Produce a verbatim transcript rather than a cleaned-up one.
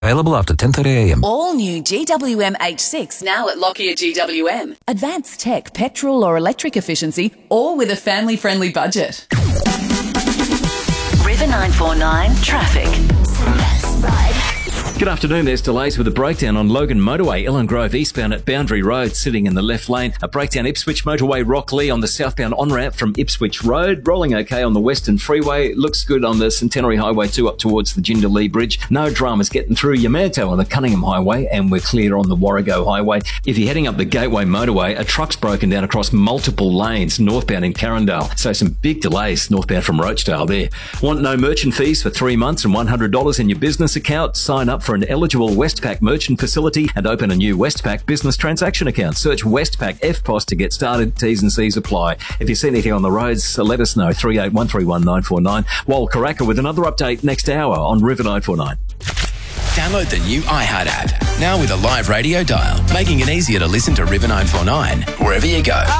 Available after ten thirty a m. All new G W M H six now at Lockyer G W M. Advanced tech, petrol or electric efficiency, all with a family-friendly budget. River nine four nine traffic. Good afternoon. There's delays with a breakdown on Logan Motorway, Ellen Grove eastbound at Boundary Road, sitting in the left lane. A breakdown Ipswich Motorway, Rockley on the southbound on-ramp from Ipswich Road. Rolling okay on the Western Freeway. Looks good on the Centenary Highway two up towards the Jindalee Bridge. No dramas getting through Yamato on the Cunningham Highway, and we're clear on the Warrego Highway. If you're heading up the Gateway Motorway, a truck's broken down across multiple lanes northbound in Carindale. So some big delays northbound from Roachdale there. Want no merchant fees for three months and one hundred dollars in your business account? Sign up for an eligible Westpac merchant facility and open a new Westpac business transaction account. Search Westpac F P O S to get started. T's and C's apply. If you see anything on the roads, let us know. three eight one three one nine four nine. Wal Karaka with another update next hour on River nine four nine. Download the new iHeart app, now with a live radio dial, making it easier to listen to River nine four nine wherever you go.